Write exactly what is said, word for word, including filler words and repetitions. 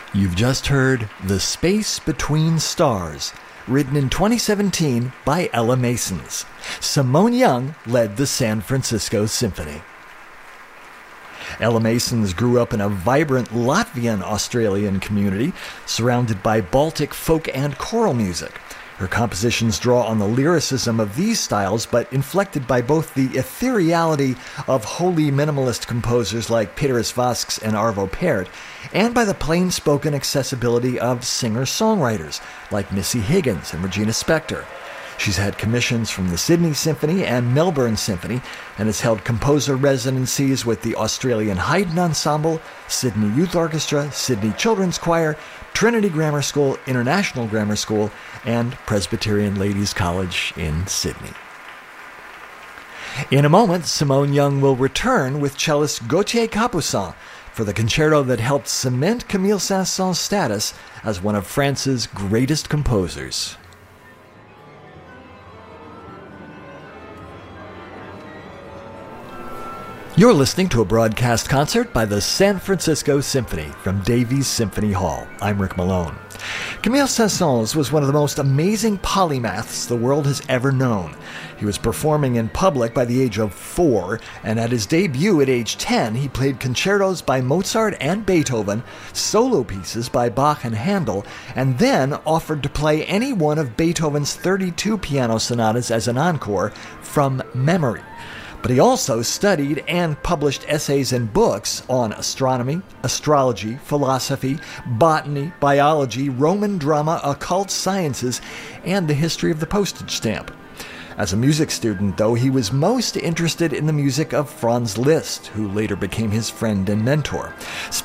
You've just heard The Space Between Stars, written in twenty seventeen by Ella Masons. Simone Young led the San Francisco Symphony. Ella Masons grew up in a vibrant Latvian-Australian community surrounded by Baltic folk and choral music. Her compositions draw on the lyricism of these styles, but inflected by both the ethereality of wholly minimalist composers like Péteris Vasks and Arvo Pärt, and by the plain-spoken accessibility of singer-songwriters like Missy Higgins and Regina Spektor. She's had commissions from the Sydney Symphony and Melbourne Symphony, and has held composer residencies with the Australian Haydn Ensemble, Sydney Youth Orchestra, Sydney Children's Choir, Trinity Grammar School, International Grammar School, and Presbyterian Ladies College in Sydney. In a moment, Simone Young will return with cellist Gauthier Capuçon for the concerto that helped cement Camille Saint-Saëns's status as one of France's greatest composers. You're listening to a broadcast concert by the San Francisco Symphony from Davies Symphony Hall. I'm Rick Malone. Camille Saint-Saëns was one of the most amazing polymaths the world has ever known. He was performing in public by the age of four, and at his debut at age ten, he played concertos by Mozart and Beethoven, solo pieces by Bach and Handel, and then offered to play any one of Beethoven's thirty-two piano sonatas as an encore from memory. But he also studied and published essays and books on astronomy, astrology, philosophy, botany, biology, Roman drama, occult sciences, and the history of the postage stamp. As a music student, though, he was most interested in the music of Franz Liszt, who later became his friend and mentor.